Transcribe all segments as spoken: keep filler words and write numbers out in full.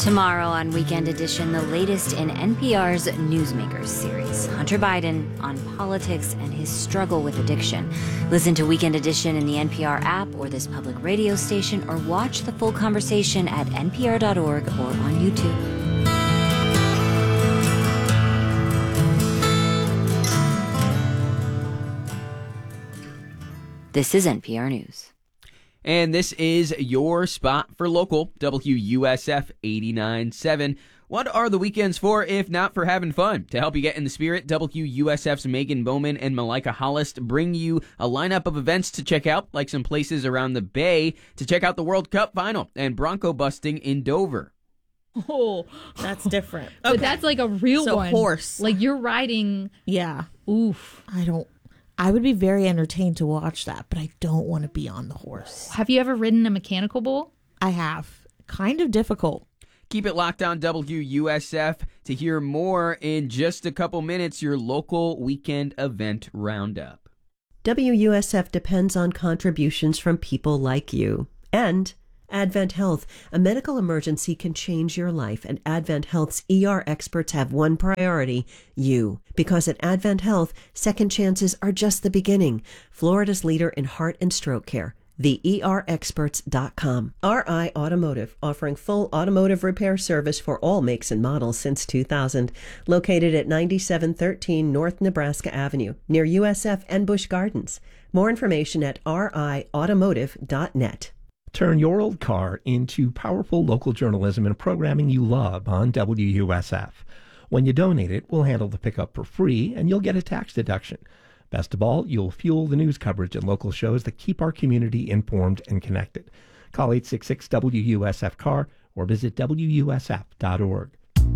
Tomorrow on Weekend Edition, the latest in N P R's Newsmakers series, Hunter Biden on politics and his struggle with addiction. Listen to Weekend Edition in the N P R app or this public radio station, or watch the full conversation at N P R dot org or on YouTube. This is N P R News. And this is your spot for local W U S F eighty-nine point seven. What are the weekends for if not for having fun? To help you get in the spirit, W U S F's Megan Bowman and Malika Hollis bring you a lineup of events to check out, like some places around the Bay to check out the World Cup final and Bronco busting in Dover. Oh, that's different. But Okay. that's like a real So one. horse. Like you're riding. Yeah. Oof. I don't. I would be very entertained to watch that, but I don't want to be on the horse. Have you ever ridden a mechanical bull? I have. Kind of difficult. Keep it locked on W U S F to hear more in just a couple minutes, your local weekend event roundup. W U S F depends on contributions from people like you. And Advent Health, a medical emergency can change your life, and Advent Health's E R experts have one priority, you. Because at Advent Health, second chances are just the beginning. Florida's leader in heart and stroke care. the E R experts dot com. R I Automotive, offering full automotive repair service for all makes and models since two thousand. Located at ninety-seven thirteen North Nebraska Avenue, near U S F and Busch Gardens. More information at R I automotive dot net. Turn your old car into powerful local journalism and programming you love on W U S F. When you donate it, we'll handle the pickup for free, and you'll get a tax deduction. Best of all, you'll fuel the news coverage and local shows that keep our community informed and connected. Call eight six six W U S F C A R or visit W U S F dot org.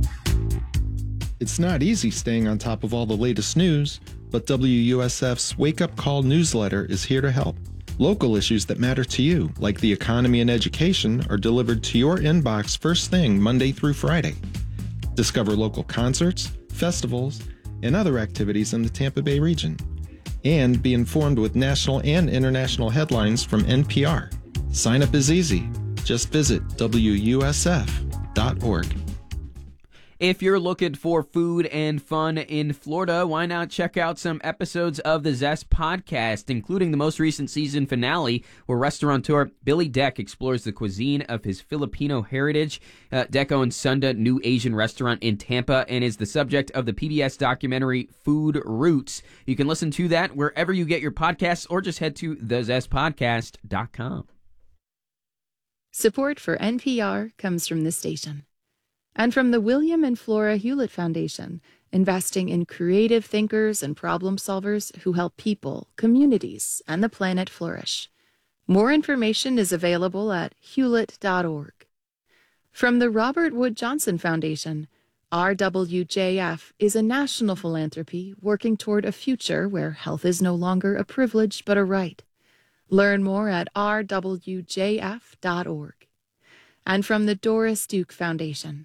It's not easy staying on top of all the latest news, but W U S F's Wake Up Call newsletter is here to help. Local issues that matter to you, like the economy and education, are delivered to your inbox first thing Monday through Friday. Discover local concerts, festivals, and other activities in the Tampa Bay region. And be informed with national and international headlines from N P R. Sign up is easy. Just visit W U S F dot org. If you're looking for food and fun in Florida, why not check out some episodes of the Zest podcast, including the most recent season finale, where restaurateur Billy Deck explores the cuisine of his Filipino heritage. Uh, Deck owns Sunda New Asian Restaurant in Tampa and is the subject of the P B S documentary Food Roots. You can listen to that wherever you get your podcasts, or just head to the zest podcast dot com. Support for N P R comes from this station. And from the William and Flora Hewlett Foundation, investing in creative thinkers and problem solvers who help people, communities, and the planet flourish. More information is available at hewlett dot org. From the Robert Wood Johnson Foundation, R W J F is a national philanthropy working toward a future where health is no longer a privilege but a right. Learn more at r w j f dot org. And from the Doris Duke Foundation.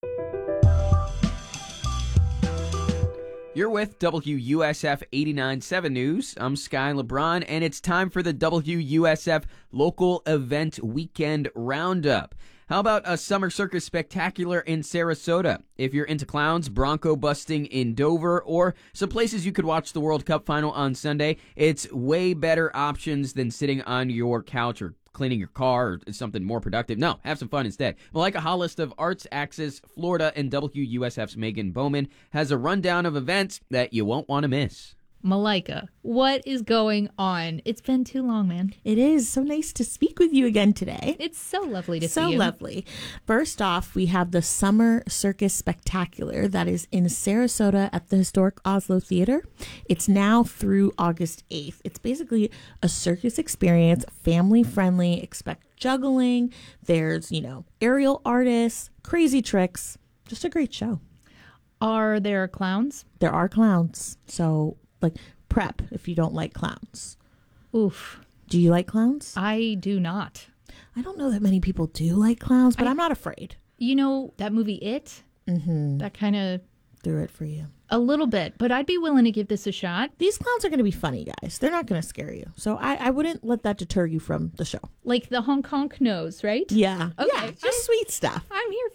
You're with W U S F eighty-nine point seven News. I'm Sky LeBron, and it's time for the W U S F Local Event Weekend Roundup. How about a Summer Circus Spectacular in Sarasota? If you're into clowns, Bronco busting in Dover, or some places you could watch the World Cup final on Sunday, it's way better options than sitting on your couch or cleaning your car or something more productive. No, have some fun instead. Malika Hollis of Arts Axis Florida and W U S F's Megan Bowman has a rundown of events that you won't want to miss. Malika, what is going on? It's been too long, man. It is so nice to speak with you again today. It's so lovely to so see you. So lovely. First off, we have the Summer Circus Spectacular that is in Sarasota at the historic Oslo Theater. It's now through August eighth. It's basically a circus experience, family friendly. Expect juggling. There's, you know, aerial artists, crazy tricks. Just a great show. Are there clowns? There are clowns. So, like, prep if you don't like clowns. Oof. Do you like clowns? I do not. I don't know that many people do like clowns, but I, I'm not afraid. You know, that movie It? Mm-hmm. That kind of threw it for you. A little bit, but I'd be willing to give this a shot. These clowns are going to be funny, guys. They're not going to scare you. So I, I wouldn't let that deter you from the show. Like the honk honk nose, right? Yeah. Okay. Yeah, just I'm, sweet stuff. I'm here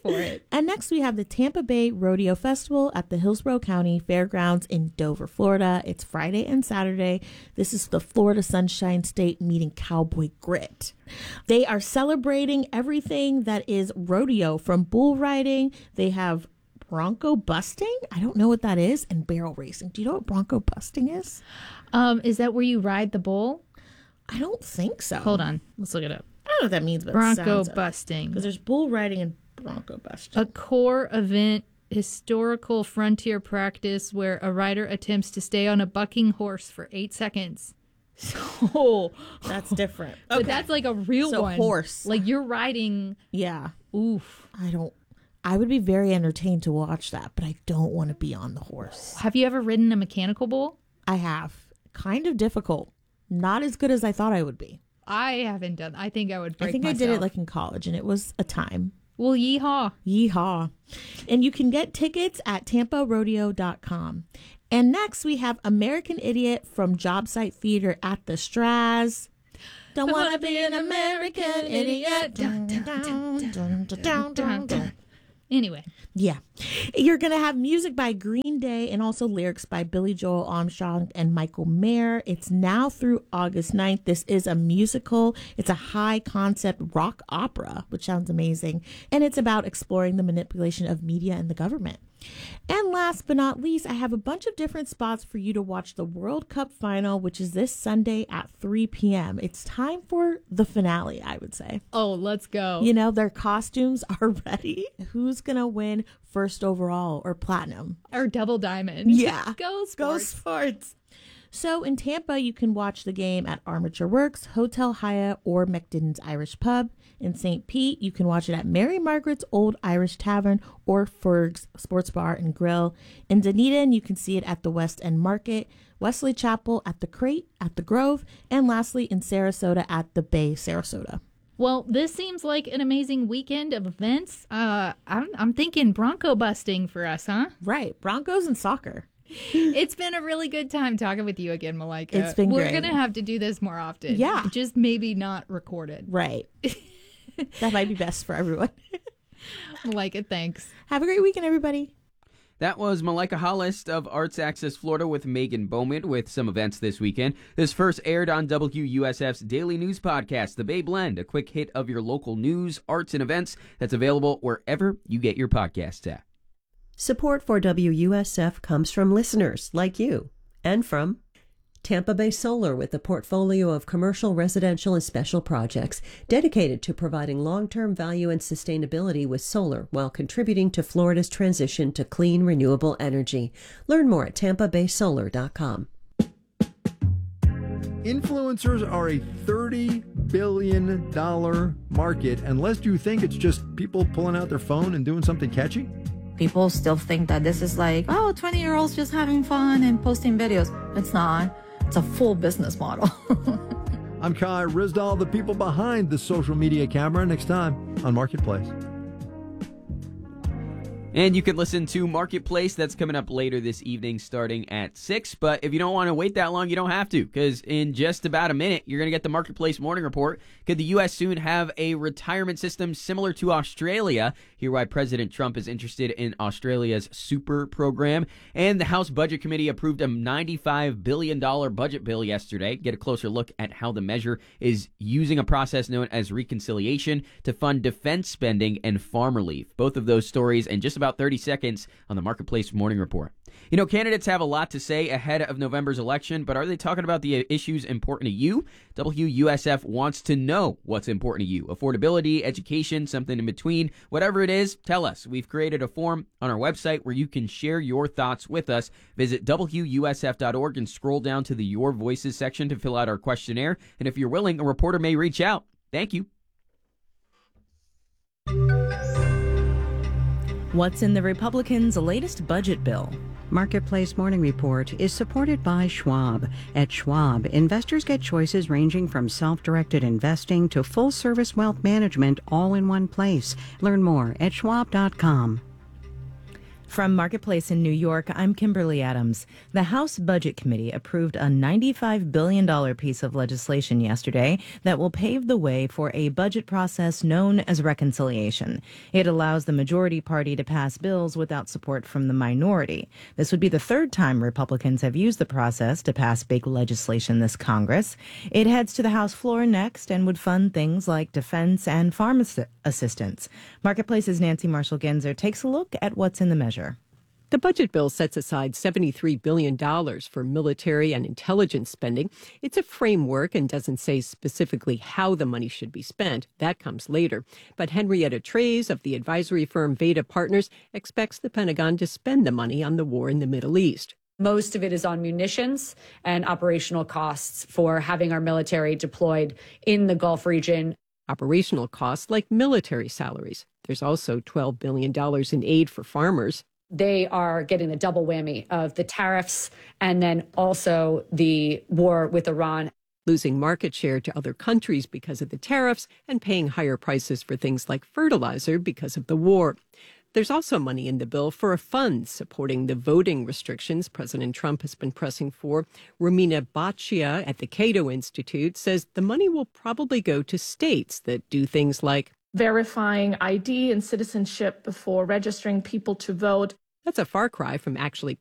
for it. And next we have the Tampa Bay Rodeo Festival at the Hillsborough County Fairgrounds in Dover, Florida. It's Friday and Saturday. This is the Florida Sunshine State meeting Cowboy Grit. They are celebrating everything that is rodeo, from bull riding. They have bronco busting. I don't know what that is. And barrel racing. Do you know what bronco busting is? Um, is that where you ride the bull? I don't think so. Hold on. Let's look it up. I don't know what that means, but Bronco busting. Because there's bull riding and bronco busting. A core event, historical frontier practice where a rider attempts to stay on a bucking horse for eight seconds. So that's different. But Okay. that's like a real So one. horse. Like you're riding. Yeah. Oof. I don't. I would be very entertained to watch that, but I don't want to be on the horse. Have you ever ridden a mechanical bull? I have. Kind of difficult. Not as good as I thought I would be. I haven't done. I think I would break I think myself. I did it like in college, and it was a time. Well, yeehaw. Yeehaw. And you can get tickets at tampa rodeo dot com. And next we have American Idiot from Job Site Theater at the Straz. Don't want to be an American idiot. Dun, dun, dun, dun, dun, dun, dun. Anyway. Yeah. You're going to have music by Green Day and also lyrics by Billy Joel Armstrong and Michael Mayer. It's now through August ninth. This is a musical. It's a high concept rock opera, which sounds amazing. And it's about exploring the manipulation of media and the government. And last but not least, I have a bunch of different spots for you to watch the World Cup final, which is this Sunday at three p.m. It's time for the finale, I would say. Oh, let's go. You know, their costumes are ready. Who's going to win first overall or platinum? Or double diamond. Yeah. Go sports. Go sports. So in Tampa, you can watch the game at Armature Works, Hotel Hyatt, or McDinn's Irish Pub. In Saint Pete, you can watch it at Mary Margaret's Old Irish Tavern or Ferg's Sports Bar and Grill. In Dunedin, you can see it at the West End Market, Wesley Chapel at the Crate, at the Grove, and lastly in Sarasota at the Bay Sarasota. Well, this seems like an amazing weekend of events. Uh, I'm, I'm thinking bronco busting for us, huh? Right. Broncos and soccer. It's been a really good time talking with you again, Malika. It's been We're great. going to have to do this more often. Yeah. Just maybe not recorded. Right. That might be best for everyone. Malika, thanks. Have a great weekend, everybody. That was Malika Hollis of Arts Access Florida with Megan Bowman with some events this weekend. This first aired on W U S F's daily news podcast, The Bay Blend, a quick hit of your local news, arts, and events that's available wherever you get your podcasts at. Support for W U S F comes from listeners like you and from Tampa Bay Solar, with a portfolio of commercial, residential, and special projects dedicated to providing long-term value and sustainability with solar while contributing to Florida's transition to clean, renewable energy. Learn more at tampa bay solar dot com. Influencers are a thirty billion dollars market, unless you think it's just people pulling out their phone and doing something catchy. People still think that this is like, oh, twenty-year-olds just having fun and posting videos. It's not. It's a full business model. I'm Kai Rizdal, the people behind the social media camera. Next time on Marketplace. And you can listen to Marketplace. That's coming up later this evening starting at six. But if you don't want to wait that long, you don't have to, because in just about a minute, you're going to get the Marketplace Morning Report. Could the U S soon have a retirement system similar to Australia? Hear why President Trump is interested in Australia's super program. And the House Budget Committee approved a ninety-five billion dollars budget bill yesterday. Get a closer look at how the measure is using a process known as reconciliation to fund defense spending and farm relief. Both of those stories in just about thirty seconds on the Marketplace Morning Report. You know, candidates have a lot to say ahead of November's election, but are they talking about the issues important to you? W U S F wants to know what's important to you. Affordability, education, something in between. Whatever it is, tell us. We've created a form on our website where you can share your thoughts with us. Visit W U S F dot org and scroll down to the Your Voices section to fill out our questionnaire. And if you're willing, a reporter may reach out. Thank you. What's in the Republicans' latest budget bill? Marketplace Morning Report is supported by Schwab. At Schwab, investors get choices ranging from self-directed investing to full-service wealth management all in one place. Learn more at schwab dot com. From Marketplace in New York, I'm Kimberly Adams. The House Budget Committee approved a ninety-five billion dollars piece of legislation yesterday that will pave the way for a budget process known as reconciliation. It allows the majority party to pass bills without support from the minority. This would be the third time Republicans have used the process to pass big legislation this Congress. It heads to the House floor next and would fund things like defense and farm ass- assistance. Marketplace's Nancy Marshall-Genzer takes a look at what's in the measure. The budget bill sets aside seventy-three billion dollars for military and intelligence spending. It's a framework and doesn't say specifically how the money should be spent. That comes later. But Henrietta Treyz of the advisory firm Veda Partners expects the Pentagon to spend the money on the war in the Middle East. Most of it is on munitions and operational costs for having our military deployed in the Gulf region. Operational costs like military salaries. There's also twelve billion dollars in aid for farmers. They are getting the double whammy of the tariffs and then also the war with Iran. Losing market share to other countries because of the tariffs and paying higher prices for things like fertilizer because of the war. There's also money in the bill for a fund supporting the voting restrictions President Trump has been pressing for. Romina Baccia at the Cato Institute says the money will probably go to states that do things like verifying I D and citizenship before registering people to vote. That's a far cry from actually